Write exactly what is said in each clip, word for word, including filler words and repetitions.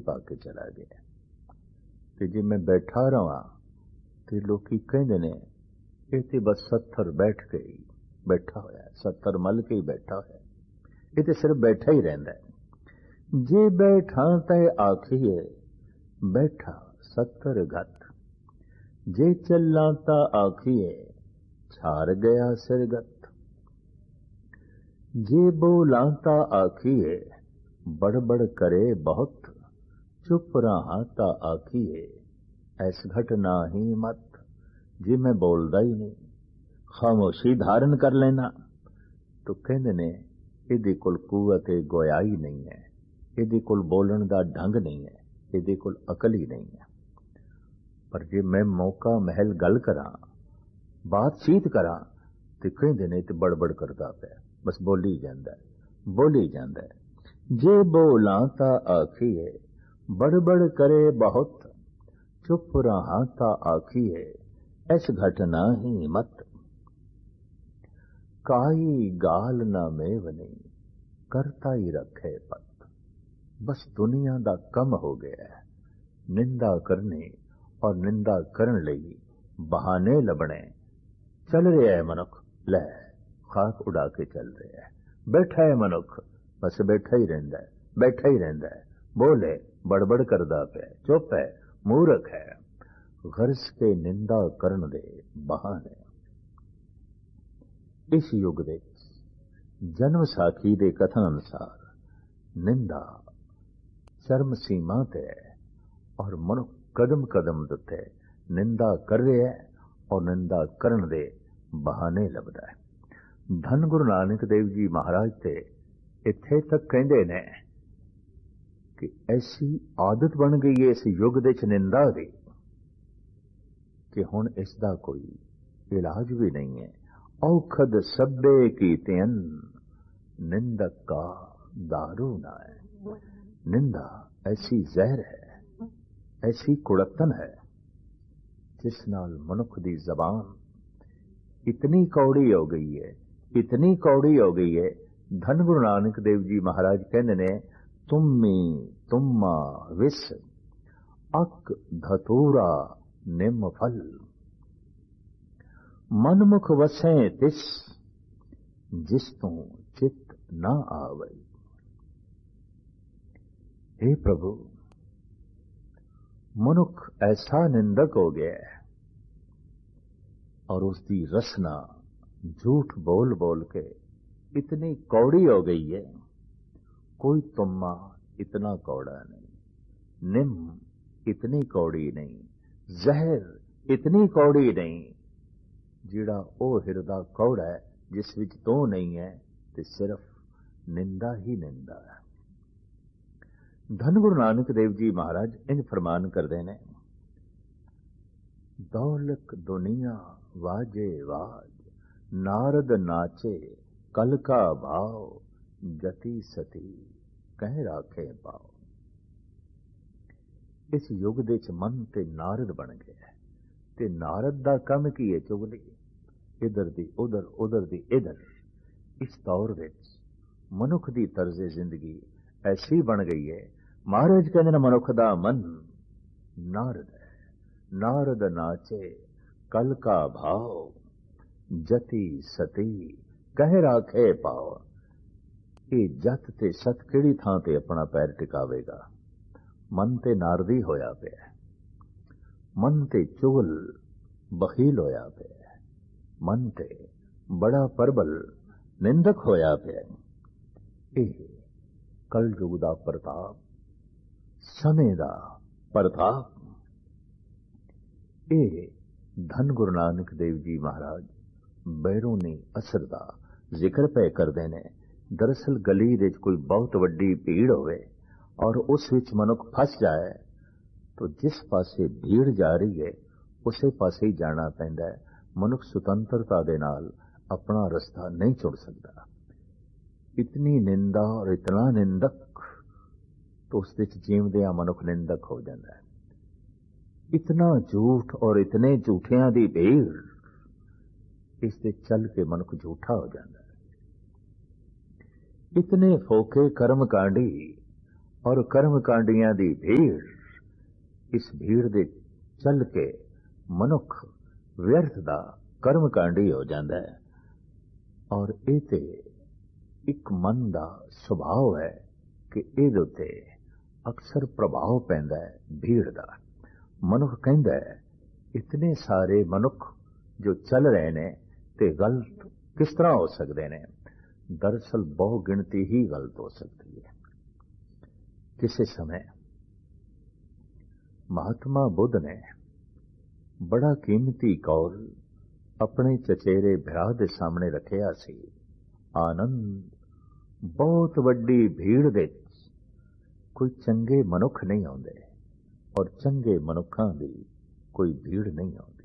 पा के चला गया। ते जे मैं बैठा रहा ते लोकी कहंदे ने ये ते बस सत्तर बैठ के ही बैठा होया, सत्तर मल के ही बैठा होया, ये ते सिर्फ बैठा ही रहिंदा है। जे बैठा तै आखिए बैठा सत्तर घट, जे चला ता आखिए छार गया सिरगत, जे बोला ता आखिए बड़बड़ करे बहुत, चुप रहा ता आखिए ऐस घट नाही मत। जे मैं बोलदा ही नहीं, खामोशी धारण कर लेना, तो कहंदे ने इहदे कोल कुवत गोयाई नहीं है, इहदे कोल बोलण दा ढंग नहीं है, इहदे कोल अकल ही नहीं है। पर जे मैं मौका महल गल करा, बातचीत करा, ते कहंदे ने ते बड़बड़ करदा पिया, बस बोली जांदा है, बोली जांदा है। जे बोला ता आखिए बड़बड़ करे बहुत, चुप रहा ता आखिए ऐस घटना ही मत। काई गाल ना मेवनी करता ही रखे पत। बस दुनिया दा कम हो गया है, निंदा करने और निंदा करन लई बहाने लबने। चल रहा है मनुख, लै खाक उड़ा के चल रहा है। बैठा है मनुख, बस बैठा ही रहिंदा है, बैठा ही रहिंदा है। बोले बड़बड़ करदा पिया, चुप है, मूर्ख है। गर्ज के निंदा करन दे बहाने। इस युग दे जन्म साखी दे कथन अनुसार निंदा चरम सीमा ते है और मनुख कदम कदम दे निंदा कर रहा है और निंदा करन दे बहाने लभदा है। धन गुरु नानक देव जी महाराज ते इत्थे तक कहंदे ने कि ऐसी आदत बन गई है इस युग दे च निंदा दी कि हुण इसदा कोई इलाज भी नहीं है। औखद सब्बे की तेन निंदक का दारू ना है। निंदा ऐसी जहर है, ऐसी कुड़तन है, जिस नाल मनुख दी जबान इतनी कौड़ी हो गई है, इतनी कौड़ी हो गई है। धन गुरु नानक देव जी महाराज कहंदे ने तुम्मी तुम्मा विस अक धतूरा निम फल, मनमुख वसें तिस जिस तू चित ना आवई। हे प्रभु, मनुख ऐसा निंदक हो गया है और उसकी रसना झूठ बोल बोल के इतनी कौड़ी हो गई है, कोई तुम्मा इतना कौड़ा नहीं, निम इतनी कौड़ी नहीं, जहर इतनी कौड़ी नहीं, जिड़ा ओ हिरदा कौड़ा है जिस विच तो नहीं है, ते सिर्फ निंदा ही निंदा है। धन गुरु नानक देव जी महाराज इंज फरमान करते हैं, दौलक दुनिया वाजे वाज, नारद नाचे कल का भाव, जति सती कह राखे पाओ। इस युग दे च मन ते नारद बन गया है, ते नारद दा कम की है चुगली, इधर दी उधर उधर दी इधर। इस दौर विच मनुख दी तर्जे जिंदगी ऐसी बन गई है, महाराज कहते हैं मनुख दा मन नारद है। नारद नाचे कल का भाव, जति सती कह राखे पाओ। ये जत ते सत किहड़ी थां ते अपना पैर टिकावेगा। मन ते नारदी होया पिया, मन ते चुगल बखील होया पिया, मन ते बड़ा परबल निंदक होया पिया। ਇਹ कलयुग दा प्रताप, समय दा प्रताप। ਇਹ धन गुरु नानक देव जी महाराज बैरूनी असर दा जिक्र पे करते ने। दरअसल गली दे कोई बहुत वड्डी भीड़ होवे और उस विच मनुख फस जाए तो जिस पासे भीड़ जा रही है उसे पासे ही जाना पैंदा है। मनुख सुतंत्रता दे नाल अपना रास्ता नहीं चुन सकता। इतनी निंदा और इतना निंदक तो उस विच जीवदिया मनुख निंदक हो जाता है। इतना झूठ और इतने झूठियां दी भीड़, इस ते चल के मनुख झूठा हो जाता है। इतने फोके कर्म कांडी और कर्म कांडियां दी भीड़, इस भीड़ दे चल के मनुख व्यर्थ दा कर्म कांडी हो जाता है। और ये ते एक मन दा सुभाव है कि ਇਹਦੇ ਉੱਤੇ अक्सर प्रभाव पैंदा है भीड़ दा। मनुख कहता है इतने सारे मनुख जो चल रहे ने ते गलत किस तरह हो सकते ने। दरअसल बहु गिनती ही गलत हो सकती है। किसी समय महात्मा बुद्ध ने बड़ा कीमती कौल अपने चचेरे भरा दे सामने रखिया सी। आनंद, बहुत वड्डी भीड़ दे कोई चंगे मनुख नहीं आउंदे और चंगे मनुखां दी कोई भीड़ नहीं आउंदी।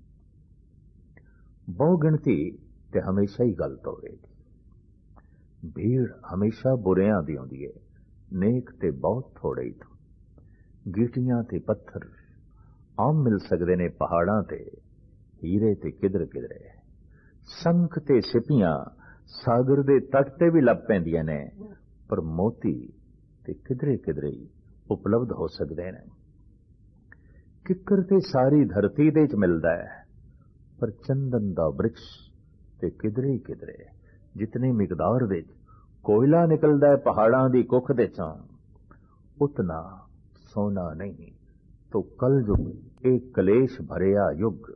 बहु गिनती ते हमेशा ही गलत होवेगी। भीड़ हमेशा बुरियां दी आउंदी है, नेक ते बहुत थोड़े ही। गीटियां ते पत्थर आम मिल सकते ने पहाड़ां ते, हीरे ते किधर किधरे। संख ते सिपियां सागर दे तट ते भी लभ पैंदियां ने, पर मोती ते किधरे किधरे ही उपलब्ध हो सकते हैं। किकर ते सारी धरती दे च मिलदा है, पर चंदन दा वृक्ष ते किधरे किधरे। जितनी मिकदार दे कोयला निकलदा है पहाड़ां दी कुख दे चों, उतना सोना नहीं। तो कल युग एक कलेश भरिया युग,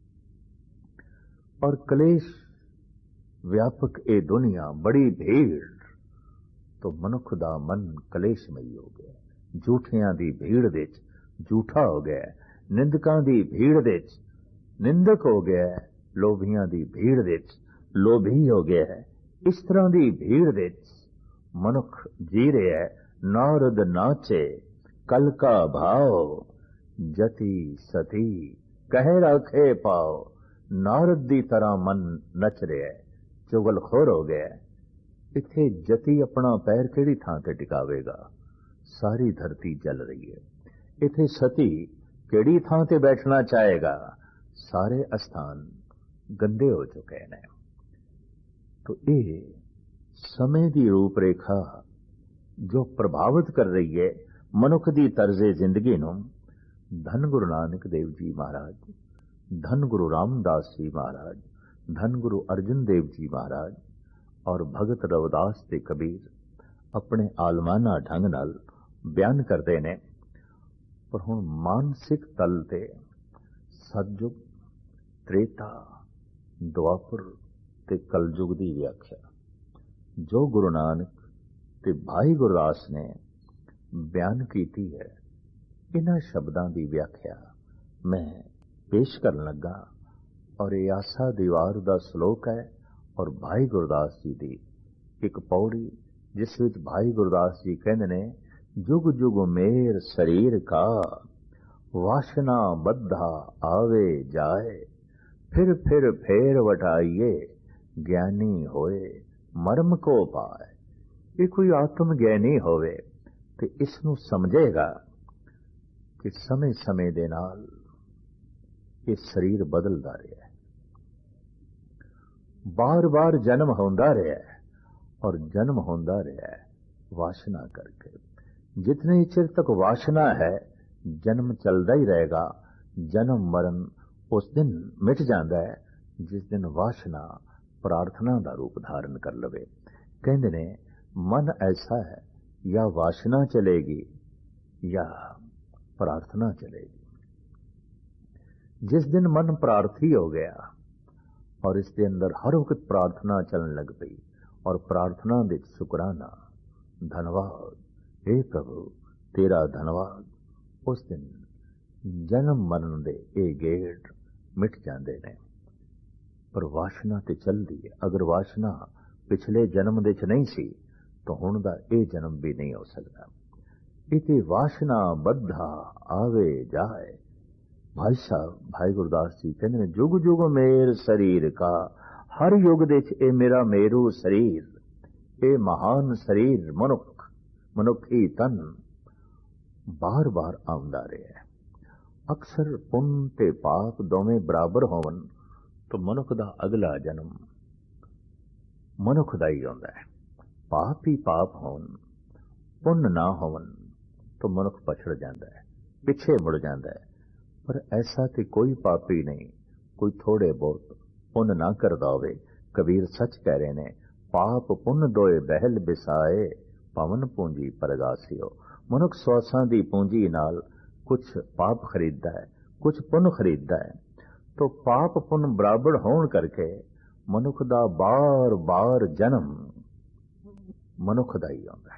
और कलेश व्यापक ए दुनिया बड़ी भीड़। तो मनुख दा मन कलेशमई हो गया। झूठियां दी भीड़ दे झूठा हो गया, निंदकां दी भीड़ दे निंदक हो गया, लोभियां दी भीड़ दे लोभी हो गया। इस तरह दी भीड़ दे मनुख जी रहा है। नारद नाचे कल का भाव, जति सती कह रखे पाओ। नारद दी तरह मन नच रहा है, चुगलखोर हो गया। इत्थे जति अपना पैर केड़ी थां ते टिकावेगा, सारी धरती जल रही है। इत्थे सती केड़ी थां ते बैठना चाहेगा, सारे स्थान गंदे हो चुके हैं। तो ये समय की रूपरेखा जो प्रभावित कर रही है मनुख की तर्जे जिंदगी नूं, धन गुरु नानक देव जी महाराज, धन गुरु रामदास जी महाराज, धन गुरु अर्जन देव जी महाराज और भगत रविदास ते कबीर अपने आलमाना ढंग नाल बयान करते ने। पर हुण मानसिक तल ते सतयुग, त्रेता, द्वापर ते कलयुग की व्याख्या जो गुरु नानक ते भाई गुरदास ने बयान की है, इन्हां शब्दां की व्याख्या मैं पेश करन लगा। और ये आसा दीवार दा श्लोक है और भाई गुरदास जी की एक पौड़ी, जिस विच भाई गुरदास जी कहते ने, जुग जुग मेर शरीर का वासना बद्धा आवे जाए, फिर फिर फेर वटाइए ज्ञानी होए मर्म को पाए। ये कोई आत्म ज्ञानी होवे ते इसनू समझेगा कि समय समय दे नाल ये शरीर बदलदा रहा है, बार बार जन्म होंदा रहा है और जन्म होंदा रहा है वासना करके। जितने चिर तक वासना है जन्म चलता ही रहेगा। जन्म मरण उस दिन मिट जाता है जिस दिन वासना प्रार्थना का रूप धारण कर लवे। कहते ने मन ऐसा है, या वासना चलेगी या प्रार्थना चलेगी। जिस दिन मन प्रार्थी हो गया और इसके अंदर हर वक्त प्रार्थना चलने लग पई, और प्रार्थना दे शुकराना, धन्यवाद हे प्रभु तेरा धन्यवाद, उस दिन जन्म मरण दे ए गेड़ मिट जाते ने। पर वासना ते चलती है। अगर वासना पिछले जन्म दे च नहीं सी तो हुण दा ए जन्म भी नहीं हो सकता। इते वासना बद्धा आवे जाए। भाई साहब भाई गुरदास जी कहते हैं, जुग जुग मेर शरीर का, हर युग दे च ए मेरा मेरू शरीर, ए महान शरीर मनुख मनुखी तन बार बार आउंदा रहा है। अक्सर पुण्य ते पाप दोवें बराबर होवन तो मनुख दा अगला जन्म मनुख दा ही आउंदा है। पाप ही पाप होन ਪੁੰਨ ਨਾ ਹੋਵਨ ਤਾਂ ਮਨੁੱਖ ਪਛੜ ਜਾਂਦਾ ਹੈ, ਪਿੱਛੇ ਮੁੜ ਜਾਂਦਾ ਹੈ। ਪਰ ਐਸਾ ਤੇ ਕੋਈ ਪਾਪੀ ਨਹੀਂ, ਕੋਈ ਥੋੜੇ ਬਹੁਤ ਪੁੰਨ ਨਾ ਕਰਦਾ ਹੋਵੇ। ਕਬੀਰ ਸੱਚ ਕਹਿ ਰਹੇ ਨੇ, ਪਾਪ ਪੁੰਨ ਦੋਏ ਬਹਿਲ ਬਿਸਾਏ, ਪਵਨ ਪੂੰਜੀ ਪਰਗਾਸਿਓ। ਮਨੁੱਖ ਸੌਸਾਂ ਦੀ ਪੂੰਜੀ ਨਾਲ ਕੁਛ ਪਾਪ ਖਰੀਦਦਾ ਹੈ, ਕੁਛ ਪੁੰਨ ਖਰੀਦਦਾ ਹੈ। ਤੋ ਪਾਪ ਪੁੰਨ ਬਰਾਬਰ ਹੋਣ ਕਰਕੇ ਮਨੁੱਖ ਦਾ ਬਾਰ ਬਾਰ ਜਨਮ ਮਨੁੱਖ ਦਾ ਹੀ ਆਉਂਦਾ ਹੈ।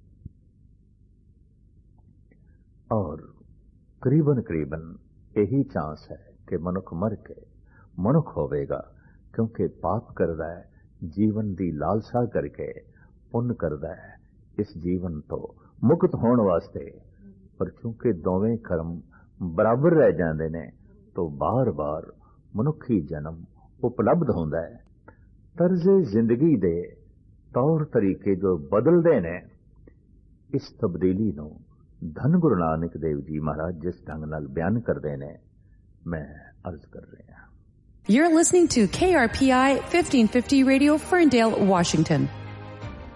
ਔਰ ਕਰੀਬਨ ਕਰੀਬਨ ਇਹੀ ਚਾਂਸ ਹੈ ਕਿ ਮਨੁੱਖ ਮਰ ਕੇ ਮਨੁੱਖ ਹੋਵੇਗਾ, ਕਿਉਂਕਿ ਪਾਪ ਕਰਦਾ ਹੈ ਜੀਵਨ ਦੀ ਲਾਲਸਾ ਕਰਕੇ, ਪੁੰਨ ਕਰਦਾ ਹੈ ਇਸ ਜੀਵਨ ਤੋਂ ਮੁਕਤ ਹੋਣ ਵਾਸਤੇ। ਪਰ ਚੂੰਕਿ ਦੋਵੇਂ ਕਰਮ ਬਰਾਬਰ ਰਹਿ ਜਾਂਦੇ ਨੇ ਤਾਂ ਬਾਰ-ਬਾਰ ਮਨੁੱਖੀ ਜਨਮ ਉਪਲਬਧ ਹੁੰਦਾ ਹੈ। ਤਰਜ਼ੇ ਜ਼ਿੰਦਗੀ ਦੇ ਤੌਰ ਤਰੀਕੇ ਜੋ ਬਦਲਦੇ ਨੇ, ਇਸ ਤਬਦੀਲੀ ਨੂੰ ਧੰਨ ਗੁਰੂ ਨਾਨਕ ਦੇਵ ਜੀ ਮਹਾਰਾਜ ਜਿਸ ਢੰਗ ਨਾਲ ਬਿਆਨ ਕਰਦੇ ਨੇ, ਮੈਂ ਅਰਜ਼ ਕਰ ਰਿਹਾ। You're listening to K R P I fifteen fifty Radio, Ferndale, Washington.